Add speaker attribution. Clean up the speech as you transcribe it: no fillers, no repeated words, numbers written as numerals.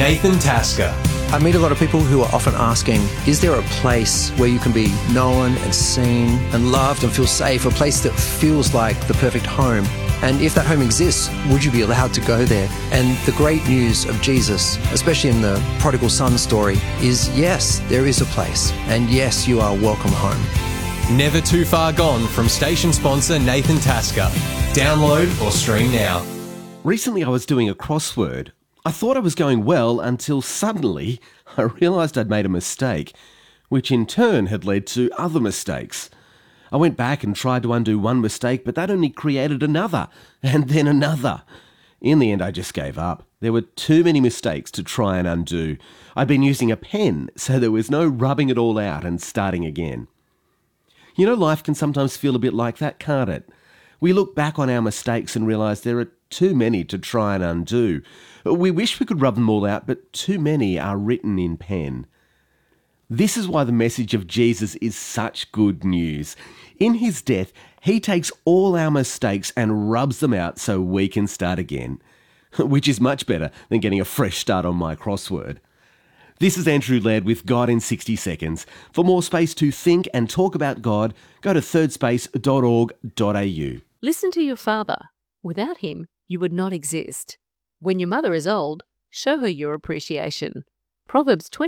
Speaker 1: Nathan Tasker.
Speaker 2: I meet a lot of people who are often asking, is there a place where you can be known and seen and loved and feel safe, a place that feels like the perfect home? And if that home exists, would you be allowed to go there? And the great news of Jesus, especially in the prodigal son story, is yes, there is a place. And yes, you are welcome home.
Speaker 1: Never too far gone from station sponsor Nathan Tasker. Download or stream now.
Speaker 3: Recently I was doing a crossword. I thought I was going well until suddenly I realised I'd made a mistake, which in turn had led to other mistakes. I went back and tried to undo one mistake, but that only created another, and then another. In the end, I just gave up. There were too many mistakes to try and undo. I'd been using a pen, so there was no rubbing it all out and starting again. You know, life can sometimes feel a bit like that, can't it? We look back on our mistakes and realise there are too many to try and undo. We wish we could rub them all out, but too many are written in pen. This is why the message of Jesus is such good news. In his death, he takes all our mistakes and rubs them out so we can start again, which is much better than getting a fresh start on my crossword. This is Andrew Laird with God in 60 Seconds. For more space to think and talk about God, go to thirdspace.org.au.
Speaker 4: Listen to your father. Without him, you would not exist. When your mother is old, show her your appreciation. Proverbs 20